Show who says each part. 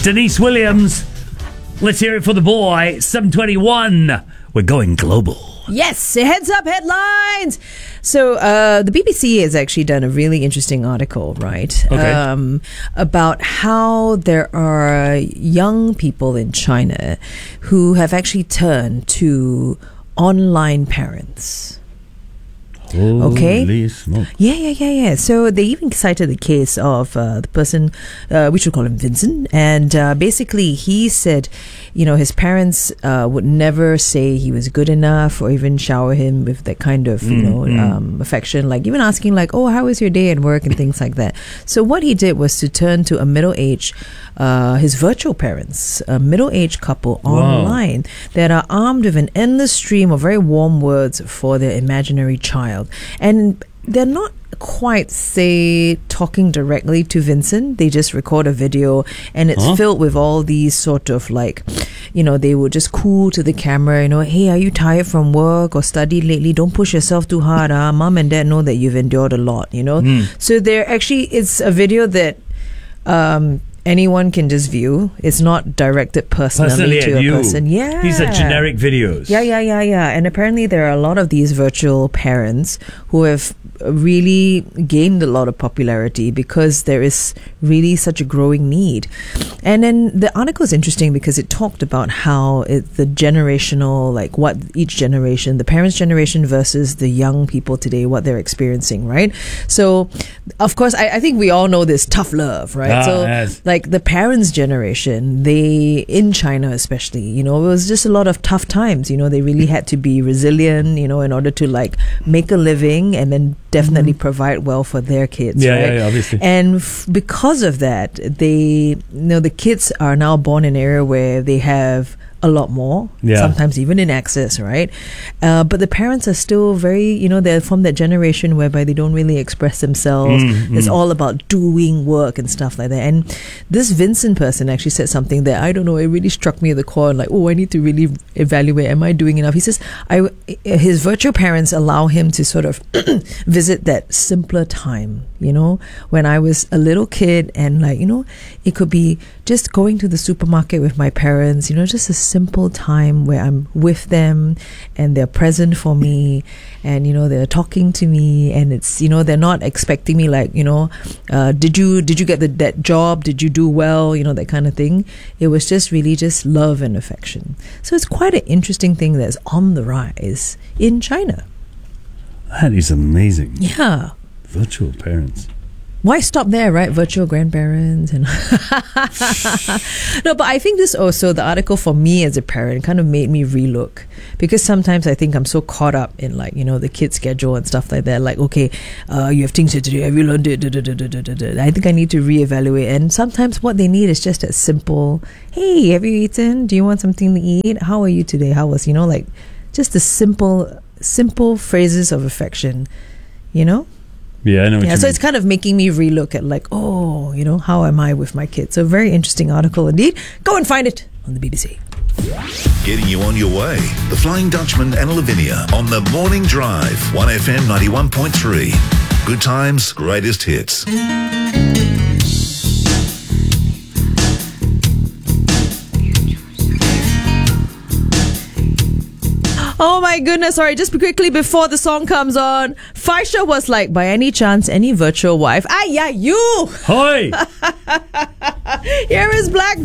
Speaker 1: Denise Williams. Let's hear it for the boy. 7:21. We're going global.
Speaker 2: Yes, heads up headlines. So the BBC has actually done a really interesting article, right?
Speaker 1: Okay.
Speaker 2: About how there are young people in China who have actually turned to online parents.
Speaker 1: Holy smoke.
Speaker 2: Yeah. So they even cited the case of the person, we should call him Vincent. And basically he said, his parents would never say he was good enough or even shower him with that kind of, affection. Like even asking like, oh, how was your day at work and things like that. So what he did was to turn to a middle-aged, his virtual parents, a middle-aged couple online that are armed with an endless stream of very warm words for their imaginary child. And they're not quite, say, talking directly to Vincent. They just record a video and it's filled with all these sort of like, they would just coo to the camera, hey, are you tired from work or studied lately? Don't push yourself too hard. Mom and dad know that you've endured a lot, So they're actually, it's a video that anyone can just view. It's not directed personally to a person. Yeah.
Speaker 1: These are generic videos.
Speaker 2: Yeah. And apparently there are a lot of these virtual parents who have really gained a lot of popularity because there is really such a growing need. And then the article is interesting because it talked about how the generational, like what each generation, the parents' generation versus the young people today, what they're experiencing, right? So, of course, I think we all know this tough love, right?
Speaker 1: Yes.
Speaker 2: Like the parents' generation, in China especially, it was just a lot of tough times. They really had to be resilient, in order to like make a living and then definitely provide well for their kids, right?
Speaker 1: Yeah, obviously.
Speaker 2: And because of that, the kids are now born in an area where they have a lot more, sometimes even in excess, right? But the parents are still very, they're from that generation whereby they don't really express themselves. It's all about doing work and stuff like that. And this Vincent person actually said something that, I don't know, it really struck me at the core. Like, I need to really evaluate, am I doing enough? He says, his virtual parents allow him to sort of visit that simpler time, when I was a little kid and like, it could be just going to the supermarket with my parents, just a simple time where I'm with them and they're present for me and, they're talking to me and it's, they're not expecting me like, did you get that job? Did you do well? That kind of thing. It was just really just love and affection. So it's quite an interesting thing that's on the rise in China.
Speaker 1: That is amazing.
Speaker 2: Yeah.
Speaker 1: Virtual parents.
Speaker 2: Why stop there, right? Virtual grandparents and no, but I think this also, the article for me as a parent kind of made me relook, because sometimes I think I'm so caught up in like, the kid's schedule and stuff like that. Like, okay, you have things to do. Have you learned it? I think I need to reevaluate. And sometimes what they need is just a simple, hey, have you eaten? Do you want something to eat? How are you today? How was, like just the simple phrases of affection,
Speaker 1: Yeah, I know what you mean.
Speaker 2: So it's kind of making me relook at like, how am I with my kids? So very interesting article indeed. Go and find it on the BBC.
Speaker 3: Getting you on your way. The Flying Dutchman and Lavinia on the Morning Drive. 1FM 91.3. Good times, greatest hits.
Speaker 2: Oh my goodness, sorry, just quickly before the song comes on, Faisha was like, by any chance, any virtual wife? Ah, yeah, you!
Speaker 1: Hi!
Speaker 2: Here is Black